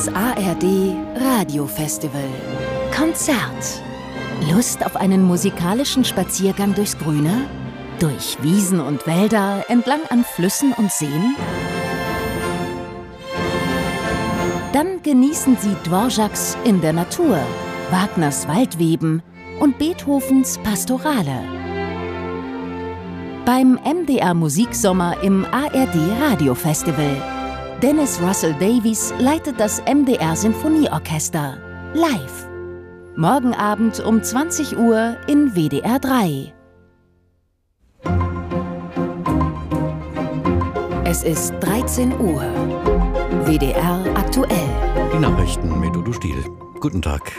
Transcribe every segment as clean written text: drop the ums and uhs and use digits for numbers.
Das ARD Radiofestival. Konzert. Lust auf einen musikalischen Spaziergang durchs Grüne? Durch Wiesen und Wälder, entlang an Flüssen und Seen? Dann genießen Sie Dvořáks In der Natur, Wagners Waldweben und Beethovens Pastorale. Beim MDR Musiksommer im ARD Radiofestival. Dennis Russell Davies leitet das MDR Sinfonieorchester. Live. Morgen Abend um 20 Uhr in WDR 3. Es ist 13 Uhr. WDR aktuell. Die Nachrichten mit Udo Stiel. Guten Tag.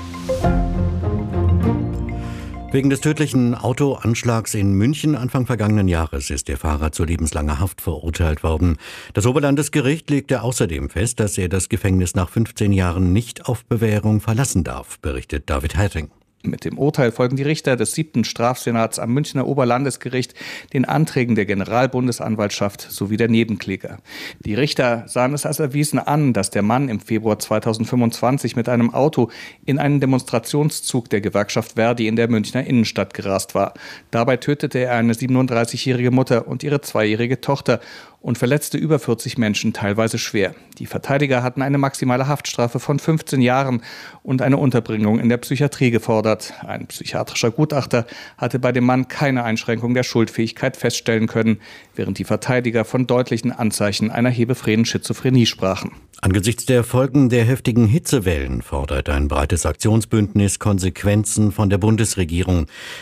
Wegen des tödlichen Autoanschlags in München Anfang vergangenen Jahres ist der Fahrer zu lebenslanger Haft verurteilt worden. Das Oberlandesgericht legte außerdem fest, dass er das Gefängnis nach 15 Jahren nicht auf Bewährung verlassen darf, berichtet David Herting. Mit dem Urteil folgen die Richter des 7. Strafsenats am Münchner Oberlandesgericht den Anträgen der Generalbundesanwaltschaft sowie der Nebenkläger. Die Richter sahen es als erwiesen an, dass der Mann im Februar 2025 mit einem Auto in einen Demonstrationszug der Gewerkschaft Verdi in der Münchner Innenstadt gerast war. Dabei tötete er eine 37-jährige Mutter und ihre 2-jährige Tochter und verletzte über 40 Menschen, teilweise schwer. Die Verteidiger hatten eine maximale Haftstrafe von 15 Jahren und eine Unterbringung in der Psychiatrie gefordert. Ein psychiatrischer Gutachter hatte bei dem Mann keine Einschränkung der Schuldfähigkeit feststellen können, während die Verteidiger von deutlichen Anzeichen einer hebephrenen Schizophrenie sprachen. Angesichts der Folgen der heftigen Hitzewellen fordert ein breites Aktionsbündnis Konsequenzen von der Bundesregierung.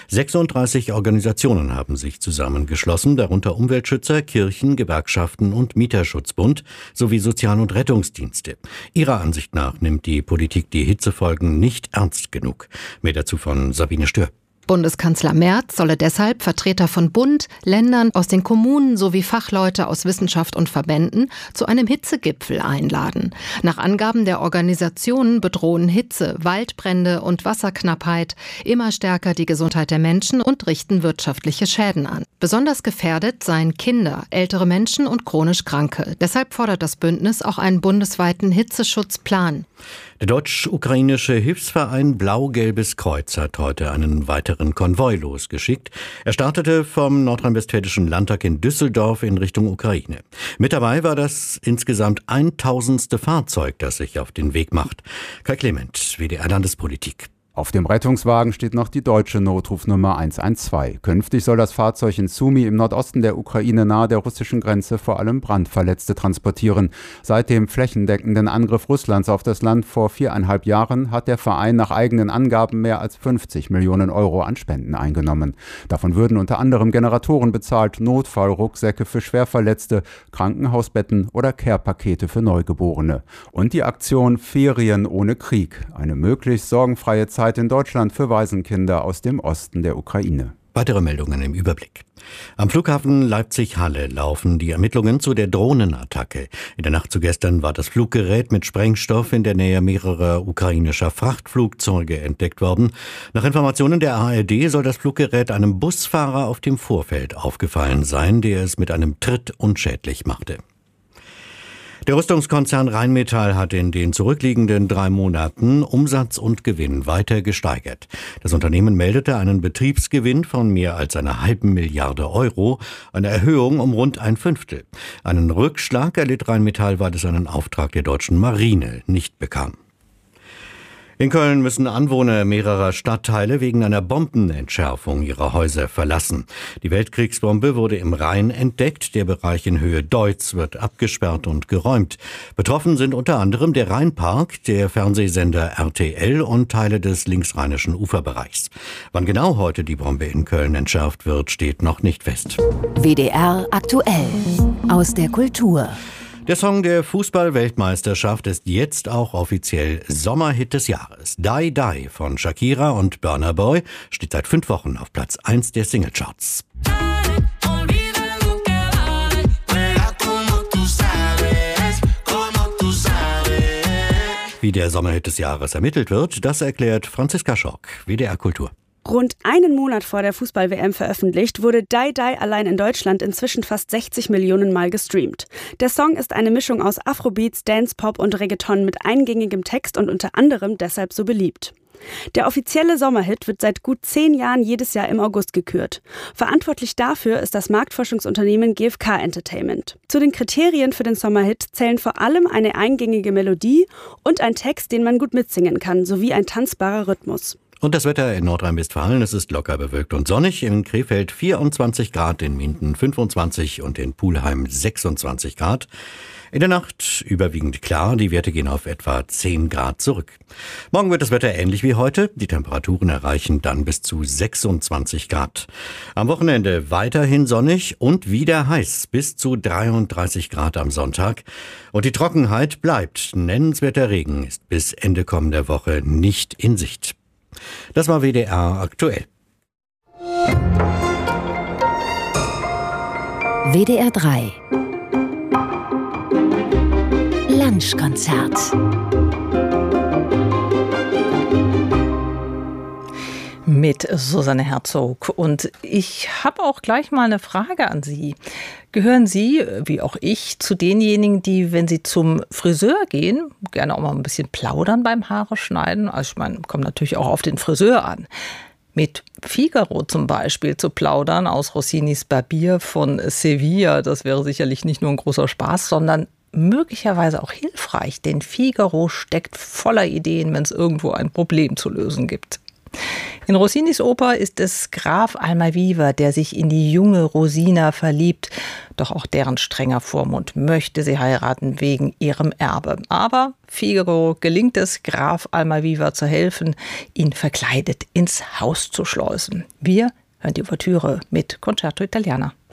36 Organisationen haben sich zusammengeschlossen, darunter Umweltschützer, Kirchen, Gewerkschaften und Mieterschutzbund sowie Sozial- und Rettungsdienste. Ihrer Ansicht nach nimmt die Politik die Hitzefolgen nicht ernst genug. Mehr dazu von Sabine Stör. Bundeskanzler Merz solle deshalb Vertreter von Bund, Ländern, aus den Kommunen sowie Fachleute aus Wissenschaft und Verbänden zu einem Hitzegipfel einladen. Nach Angaben der Organisationen bedrohen Hitze, Waldbrände und Wasserknappheit immer stärker die Gesundheit der Menschen und richten wirtschaftliche Schäden an. Besonders gefährdet seien Kinder, ältere Menschen und chronisch Kranke. Deshalb fordert das Bündnis auch einen bundesweiten Hitzeschutzplan. Der deutsch-ukrainische Hilfsverein Blau-Gelbes Kreuz hat heute einen weiteren Konvoi losgeschickt. Er startete vom nordrhein-westfälischen Landtag in Düsseldorf in Richtung Ukraine. Mit dabei war das insgesamt 1000. Fahrzeug, das sich auf den Weg macht. Kai Clement, WDR Landespolitik. Auf dem Rettungswagen steht noch die deutsche Notrufnummer 112. Künftig soll das Fahrzeug in Sumy im Nordosten der Ukraine nahe der russischen Grenze vor allem Brandverletzte transportieren. Seit dem flächendeckenden Angriff Russlands auf das Land vor 4,5 Jahren hat der Verein nach eigenen Angaben mehr als 50 Millionen Euro an Spenden eingenommen. Davon würden unter anderem Generatoren bezahlt, Notfallrucksäcke für Schwerverletzte, Krankenhausbetten oder Care-Pakete für Neugeborene. Und die Aktion Ferien ohne Krieg, eine möglichst sorgenfreie Zeit in Deutschland für Waisenkinder aus dem Osten der Ukraine. Weitere Meldungen im Überblick. Am Flughafen Leipzig-Halle laufen die Ermittlungen zu der Drohnenattacke. In der Nacht zu gestern war das Fluggerät mit Sprengstoff in der Nähe mehrerer ukrainischer Frachtflugzeuge entdeckt worden. Nach Informationen der ARD soll das Fluggerät einem Busfahrer auf dem Vorfeld aufgefallen sein, der es mit einem Tritt unschädlich machte. Der Rüstungskonzern Rheinmetall hat in den zurückliegenden 3 Monaten Umsatz und Gewinn weiter gesteigert. Das Unternehmen meldete einen Betriebsgewinn von mehr als einer halben Milliarde Euro, eine Erhöhung um rund 1/5. Einen Rückschlag erlitt Rheinmetall, weil es einen Auftrag der deutschen Marine nicht bekam. In Köln müssen Anwohner mehrerer Stadtteile wegen einer Bombenentschärfung ihre Häuser verlassen. Die Weltkriegsbombe wurde im Rhein entdeckt. Der Bereich in Höhe Deutz wird abgesperrt und geräumt. Betroffen sind unter anderem der Rheinpark, der Fernsehsender RTL und Teile des linksrheinischen Uferbereichs. Wann genau heute die Bombe in Köln entschärft wird, steht noch nicht fest. WDR aktuell. Aus der Kultur. Der Song der Fußball-Weltmeisterschaft ist jetzt auch offiziell Sommerhit des Jahres. Die Die von Shakira und Burna Boy steht seit 5 Wochen auf Platz 1 der Singlecharts. Wie der Sommerhit des Jahres ermittelt wird, das erklärt Franziska Schork, WDR Kultur. Rund einen Monat vor der Fußball-WM veröffentlicht, wurde Die Die allein in Deutschland inzwischen fast 60 Millionen Mal gestreamt. Der Song ist eine Mischung aus Afrobeats, Dance, Pop und Reggaeton mit eingängigem Text und unter anderem deshalb so beliebt. Der offizielle Sommerhit wird seit gut 10 Jahren jedes Jahr im August gekürt. Verantwortlich dafür ist das Marktforschungsunternehmen GfK Entertainment. Zu den Kriterien für den Sommerhit zählen vor allem eine eingängige Melodie und ein Text, den man gut mitsingen kann, sowie ein tanzbarer Rhythmus. Und das Wetter in Nordrhein-Westfalen, es ist locker bewölkt und sonnig. In Krefeld 24 Grad, in Minden 25 und in Pulheim 26 Grad. In der Nacht überwiegend klar, die Werte gehen auf etwa 10 Grad zurück. Morgen wird das Wetter ähnlich wie heute. Die Temperaturen erreichen dann bis zu 26 Grad. Am Wochenende weiterhin sonnig und wieder heiß, bis zu 33 Grad am Sonntag. Und die Trockenheit bleibt. Nennenswerter Regen ist bis Ende kommender Woche nicht in Sicht. Das war WDR aktuell. WDR 3 Lunchkonzert. Mit Susanne Herzog. Und ich habe auch gleich mal eine Frage an Sie. Gehören Sie, wie auch ich, zu denjenigen, die, wenn sie zum Friseur gehen, gerne auch mal ein bisschen plaudern beim Haare schneiden? Also ich meine, kommt natürlich auch auf den Friseur an. Mit Figaro zum Beispiel zu plaudern aus Rossinis Barbier von Sevilla, das wäre sicherlich nicht nur ein großer Spaß, sondern möglicherweise auch hilfreich, denn Figaro steckt voller Ideen, wenn es irgendwo ein Problem zu lösen gibt. In Rossinis Oper ist es Graf Almaviva, der sich in die junge Rosina verliebt. Doch auch deren strenger Vormund möchte sie heiraten wegen ihrem Erbe. Aber Figaro gelingt es, Graf Almaviva zu helfen, ihn verkleidet ins Haus zu schleusen. Wir hören die Ouvertüre mit Concerto Italiano.